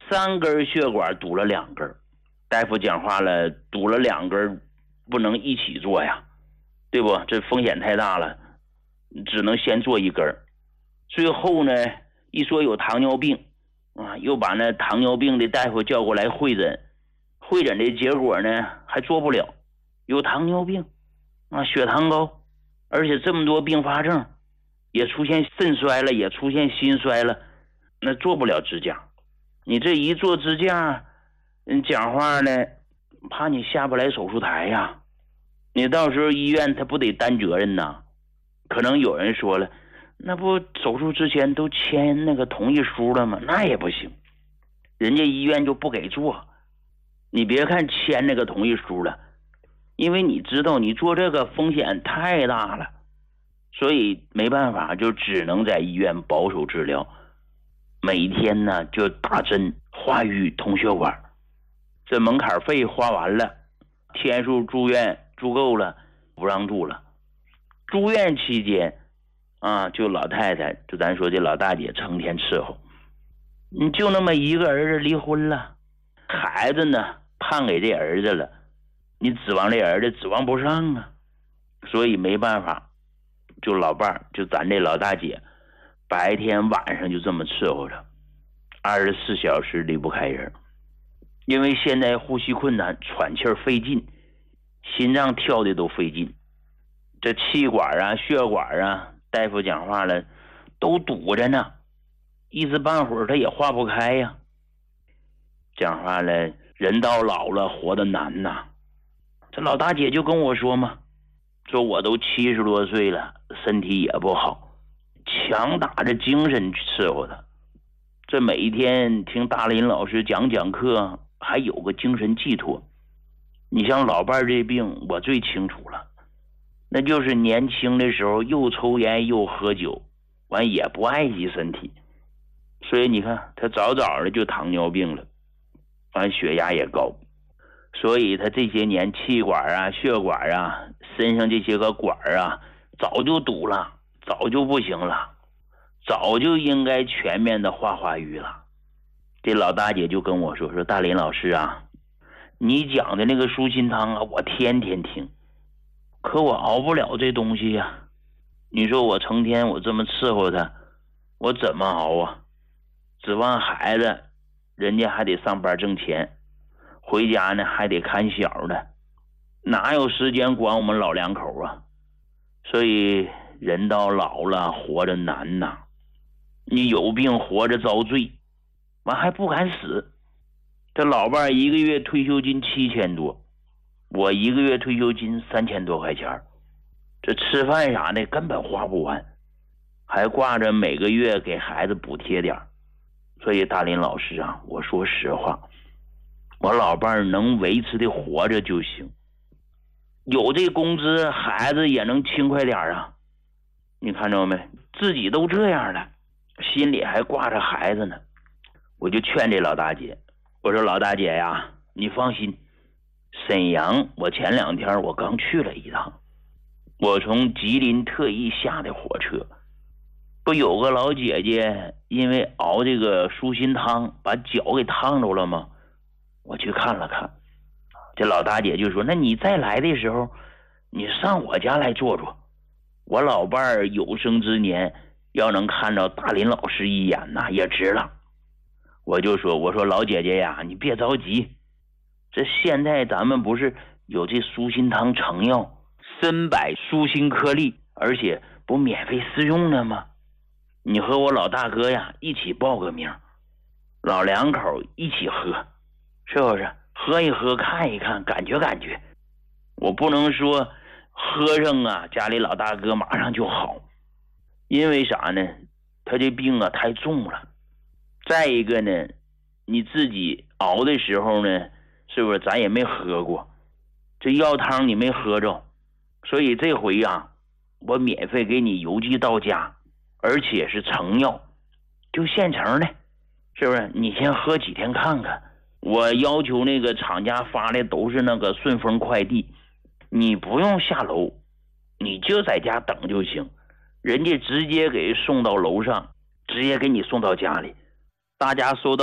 3根血管堵了2根。大夫讲话了，堵了2根不能一起做呀，对不？这风险太大了，只能先做1根。最后呢，一说有糖尿病啊，又把那糖尿病的大夫叫过来会诊。会诊的结果呢，还做不了，有糖尿病啊，血糖高，而且这么多并发症，也出现肾衰了，也出现心衰了，那做不了支架。你这一做支架，讲话呢，怕你下不来手术台呀，你到时候医院他不得担责任呐？可能有人说了，那不手术之前都签那个同意书了吗？那也不行，人家医院就不给做。你别看签那个同意书了，因为你知道你做这个风险太大了，所以没办法，就只能在医院保守治疗。每天呢就打针化瘀通血管，这门槛费花完了，天数住院住够了，不让住了。住院期间啊，就老太太，就咱说这老大姐成天伺候，你就那么一个儿子离婚了，孩子呢判给这儿子了，你指望这儿子指望不上啊，所以没办法，就老伴儿，就咱这老大姐，白天晚上就这么伺候着，24小时离不开人。因为现在呼吸困难，喘气费劲，心脏跳的都费劲，这气管啊血管啊，大夫讲话了都堵着呢，一时半会儿他也化不开呀。讲话了，人到老了活得难呐。这老大姐就跟我说嘛，说我都70多岁了，身体也不好，强打着精神去伺候他。这每一天听大林老师讲课，还有个精神寄托。你像老伴这病我最清楚了，那就是年轻的时候又抽烟又喝酒，完也不爱惜身体，所以你看他早早的就糖尿病了，完血压也高，所以他这些年气管啊血管啊身上这些个管啊早就堵了，早就不行了，早就应该全面的化瘀了。这老大姐就跟我说大林老师啊，你讲的那个舒心汤啊，我天天听，可我熬不了这东西呀。你说我成天我这么伺候他，我怎么熬啊？指望孩子，人家还得上班挣钱，回家呢还得看小的，哪有时间管我们老两口啊？所以人到老了活着难呐，你有病活着遭罪，完还不敢死。这老伴1个月退休金7000多，我1个月退休金3000多块钱，这吃饭啥的根本花不完，还挂着每个月给孩子补贴点。所以大林老师啊，我说实话，我老伴能维持的活着就行，有这工资孩子也能轻快点啊。你看着没，自己都这样了，心里还挂着孩子呢。我就劝这老大姐，我说老大姐呀，你放心，沈阳我前2天我刚去了一趟，我从吉林特意下的火车，不有个老姐姐因为熬这个舒心汤把脚给烫着了吗？我去看了看，这老大姐就说，那你再来的时候你上我家来坐坐，我老伴有生之年要能看到大林老师一眼那也值了。我就说，我说老姐姐呀，你别着急，这现在咱们不是有这舒心汤成药参柏舒心颗粒，而且不免费试用了吗？你和我老大哥呀一起报个名，老两口一起喝，是不是？喝一喝看一看感觉感觉。我不能说喝上啊家里老大哥马上就好，因为啥呢？他这病啊太重了。再一个呢，你自己熬的时候呢，是不是咱也没喝过，这药汤你没喝着，所以这回啊我免费给你邮寄到家，而且是成药，就现成的，是不是？你先喝几天看看，我要求那个厂家发的都是那个顺丰快递，你不用下楼，你就在家等就行，人家直接给送到楼上，直接给你送到家里，大家收到